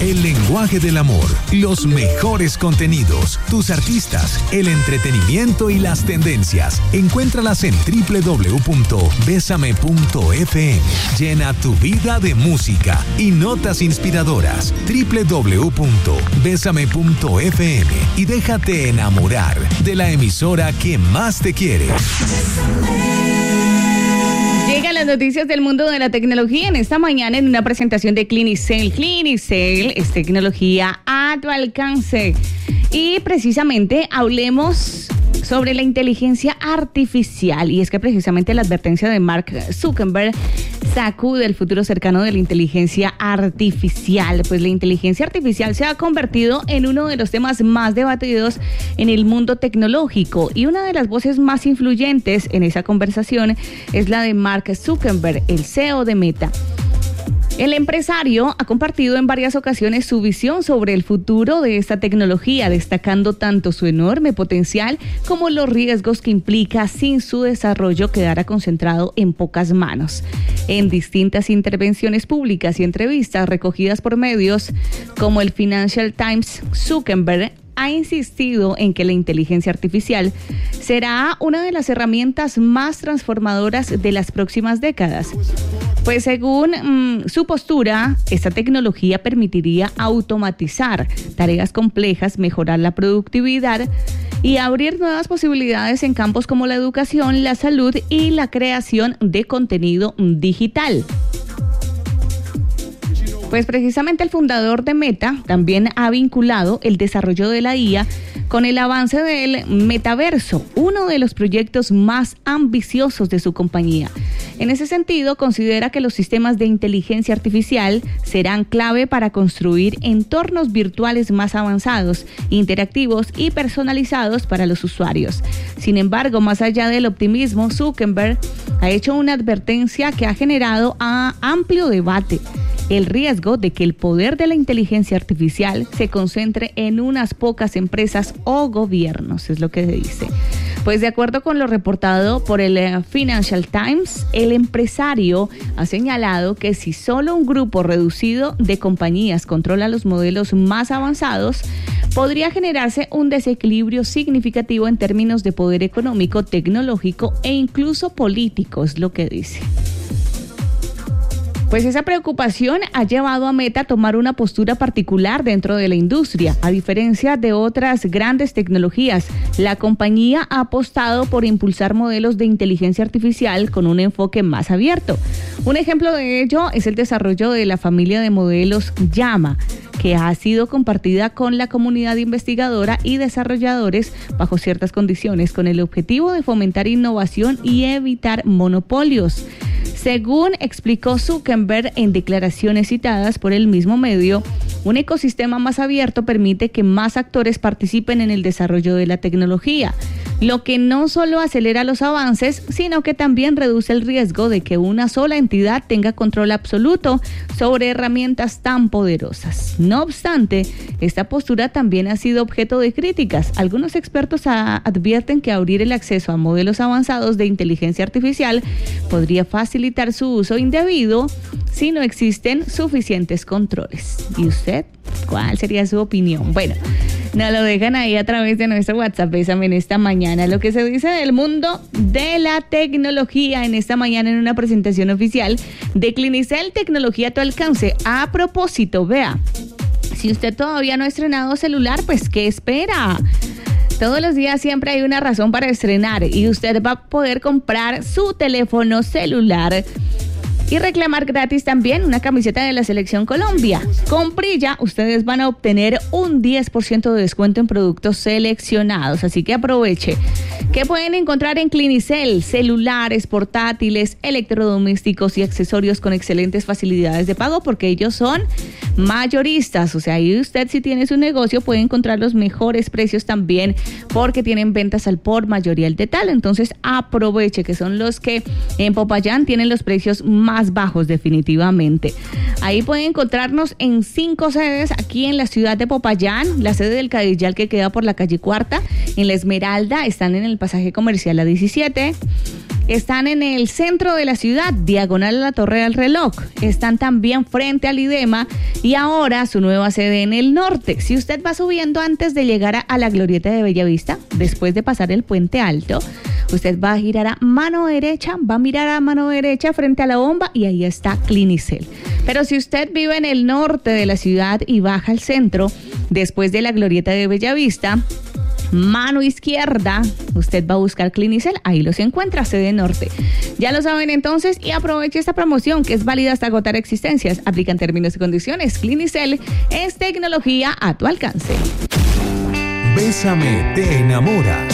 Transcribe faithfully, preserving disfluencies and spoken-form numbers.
el lenguaje del amor, los mejores contenidos, tus artistas, el entretenimiento y las tendencias. Encuéntralas en doble u doble u doble u punto besame punto efe eme. Llena tu vida de música y notas inspiradoras. doble u doble u doble u punto besame punto efe eme y déjate enamorar de la emisora que más te quiere. Llegan las noticias del mundo de la tecnología en esta mañana en una presentación de Clinicel. Clinicel es tecnología a tu alcance. Y precisamente hablemos sobre la inteligencia artificial. Y es que precisamente la advertencia de Mark Zuckerberg sacude el futuro cercano de la inteligencia artificial. Pues la inteligencia artificial se ha convertido en uno de los temas más debatidos en el mundo tecnológico. Y una de las voces más influyentes en esa conversación es la de Mark Zuckerberg, el C E O de Meta. El empresario ha compartido en varias ocasiones su visión sobre el futuro de esta tecnología, destacando tanto su enorme potencial como los riesgos que implica sin su desarrollo quedara concentrado en pocas manos. En distintas intervenciones públicas y entrevistas recogidas por medios como el Financial Times, Zuckerberg ha insistido en que la inteligencia artificial será una de las herramientas más transformadoras de las próximas décadas. Pues según mmm, su postura, esta tecnología permitiría automatizar tareas complejas, mejorar la productividad y abrir nuevas posibilidades en campos como la educación, la salud y la creación de contenido digital. Pues precisamente el fundador de Meta también ha vinculado el desarrollo de la I A con el avance del metaverso, uno de los proyectos más ambiciosos de su compañía. En ese sentido, considera que los sistemas de inteligencia artificial serán clave para construir entornos virtuales más avanzados, interactivos y personalizados para los usuarios. Sin embargo, más allá del optimismo, Zuckerberg ha hecho una advertencia que ha generado a amplio debate: el riesgo de que el poder de la inteligencia artificial se concentre en unas pocas empresas o gobiernos, es lo que se dice. Pues de acuerdo con lo reportado por el Financial Times, el empresario ha señalado que si solo un grupo reducido de compañías controla los modelos más avanzados, podría generarse un desequilibrio significativo en términos de poder económico, tecnológico e incluso político, es lo que dice. Pues esa preocupación ha llevado a Meta a tomar una postura particular dentro de la industria. A diferencia de otras grandes tecnologías, la compañía ha apostado por impulsar modelos de inteligencia artificial con un enfoque más abierto. Un ejemplo de ello es el desarrollo de la familia de modelos Llama, que ha sido compartida con la comunidad investigadora y desarrolladores bajo ciertas condiciones, con el objetivo de fomentar innovación y evitar monopolios. Según explicó Zuckerberg en declaraciones citadas por el mismo medio, un ecosistema más abierto permite que más actores participen en el desarrollo de la tecnología, lo que no solo acelera los avances, sino que también reduce el riesgo de que una sola entidad tenga control absoluto sobre herramientas tan poderosas. No obstante, esta postura también ha sido objeto de críticas. Algunos expertos a- advierten que abrir el acceso a modelos avanzados de inteligencia artificial podría facilitar su uso indebido si no existen suficientes controles. ¿Y usted? ¿Cuál sería su opinión? Bueno, nos lo dejan ahí a través de nuestro WhatsApp. Bésame en esta mañana. Lo que se dice del mundo de la tecnología en esta mañana en una presentación oficial de Clinicel, tecnología a tu alcance. A propósito, vea, si usted todavía no ha estrenado celular, pues ¿qué espera? Todos los días siempre hay una razón para estrenar y usted va a poder comprar su teléfono celular y reclamar gratis también una camiseta de la Selección Colombia. Con Prilla, ustedes van a obtener un diez por ciento de descuento en productos seleccionados, así que aproveche. ¿Qué pueden encontrar en Clinicel? Celulares, portátiles, electrodomésticos y accesorios con excelentes facilidades de pago, porque ellos son mayoristas. O sea, ahí usted, si tiene su negocio, puede encontrar los mejores precios también, porque tienen ventas al por mayor y al detal. Entonces aproveche, que son los que en Popayán tienen los precios más bajos definitivamente. Ahí pueden encontrarnos en cinco sedes aquí en la ciudad de Popayán: la sede del Cadillal, que queda por la calle Cuarta; en La Esmeralda están en el pasaje comercial a diecisiete; Están en el centro de la ciudad, diagonal a la Torre del Reloj. Están también frente al IDEMA y ahora su nueva sede en el norte. Si usted va subiendo antes de llegar a, a la Glorieta de Bellavista, después de pasar el Puente Alto, usted va a girar a mano derecha, va a mirar a mano derecha frente a la bomba y ahí está Clinicel. Pero si usted vive en el norte de la ciudad y baja al centro, después de la Glorieta de Bellavista, mano izquierda, usted va a buscar Clinicel, ahí los encuentra, sede norte. Ya lo saben entonces y aproveche esta promoción que es válida hasta agotar existencias. Aplican términos y condiciones. Clinicel es tecnología a tu alcance. Bésame te enamora.